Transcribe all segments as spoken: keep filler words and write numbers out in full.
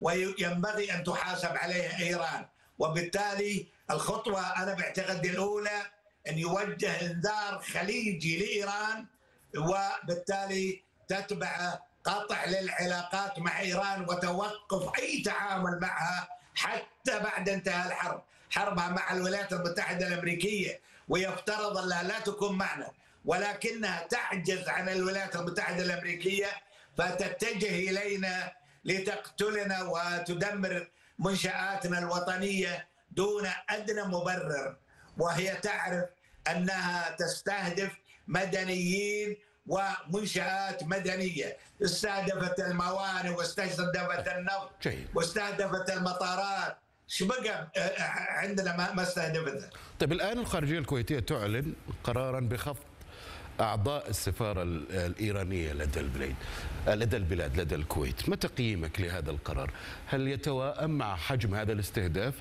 وينبغي أن تحاسب عليها إيران. وبالتالي الخطوة أنا بعتقد الأولى أن يوجه إنذار خليجي لإيران، وبالتالي تتبع قطع للعلاقات مع إيران وتوقف أي تعامل معها حتى بعد انتهاء الحرب، حربها مع الولايات المتحدة الأمريكية، ويفترض أنها لا تكون معنا، ولكنها تعجز عن الولايات المتحدة الأمريكية فتتجه إلينا لتقتلنا وتدمر منشآتنا الوطنية دون أدنى مبرر، وهي تعرف أنها تستهدف مدنيين ومنشآت مدنية. استهدفت الموانئ واستهدفت النفط واستهدفت المطارات، شو بقى عندنا ما استهدفتها؟ طيب الآن الخارجية الكويتية تعلن قرارا بخفض أعضاء السفارة الإيرانية لدى البلاد لدى البلاد لدى الكويت، ما تقييمك لهذا القرار؟ هل يتوائم مع حجم هذا الاستهداف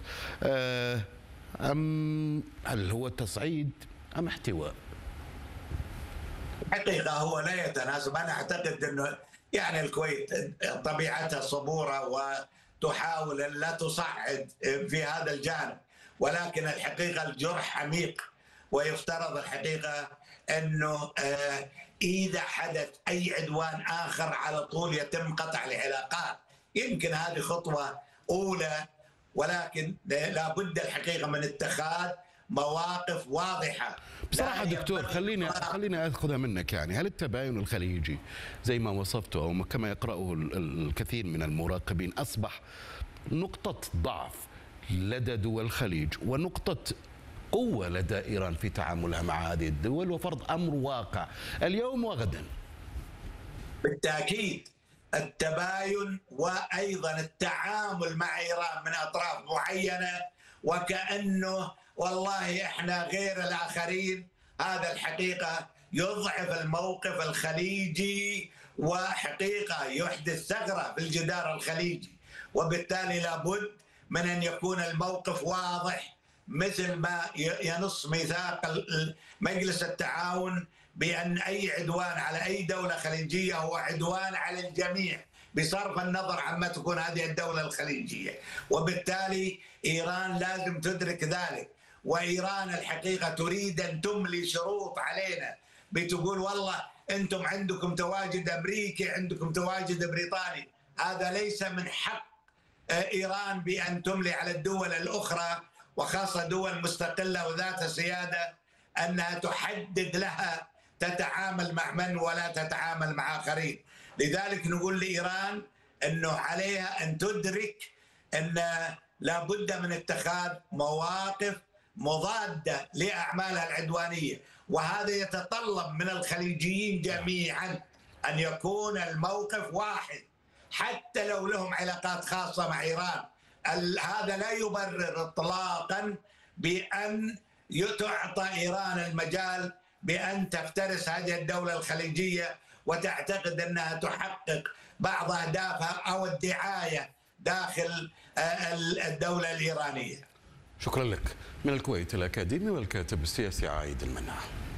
أم هل هو تصعيد أم احتواء؟ حقيقة هو لا يتناسب. أنا أعتقد أنه يعني الكويت طبيعتها صبورة وتحاول أن لا تصعد في هذا الجانب، ولكن الحقيقة الجرح عميق، ويفترض الحقيقة أنه إذا حدث أي عدوان آخر على طول يتم قطع العلاقات. يمكن هذه خطوة أولى، ولكن لا بد الحقيقة من اتخاذ مواقف واضحة. بصراحة دكتور خليني خليني أخذها منك، يعني هل التباين الخليجي زي ما وصفته أو كما يقرأه الكثير من المراقبين أصبح نقطة ضعف لدى دول الخليج ونقطة قوة لدى إيران في تعاملها مع هذه الدول وفرض أمر واقع اليوم وغدا؟ بالتأكيد التباين وأيضا التعامل مع إيران من أطراف معينة وكأنه والله إحنا غير الآخرين، هذا الحقيقة يضعف الموقف الخليجي وحقيقة يحدث ثغرة في الجدار الخليجي، وبالتالي لابد من أن يكون الموقف واضح مثل ما ينص ميثاق مجلس التعاون بأن أي عدوان على أي دولة خليجية هو عدوان على الجميع بصرف النظر عما تكون هذه الدولة الخليجية. وبالتالي إيران لازم تدرك ذلك، وإيران الحقيقة تريد أن تملي شروط علينا، بتقول والله أنتم عندكم تواجد أمريكي، عندكم تواجد بريطاني. هذا ليس من حق إيران بأن تملي على الدول الأخرى، وخاصة دول مستقلة وذات سيادة، أنها تحدد لها تتعامل مع من ولا تتعامل مع آخرين. لذلك نقول لإيران أنه عليها أن تدرك أن لا بد من اتخاذ مواقف مضادة لأعمالها العدوانية، وهذا يتطلب من الخليجيين جميعا أن يكون الموقف واحد حتى لو لهم علاقات خاصة مع إيران. هذا لا يبرر اطلاقا بأن تعطى إيران المجال بأن تفترس هذه الدولة الخليجية وتعتقد أنها تحقق بعض أهدافها أو الدعاية داخل الدولة الإيرانية. شكرا لك. من الكويت الأكاديمي والكاتب السياسي عايد المناع.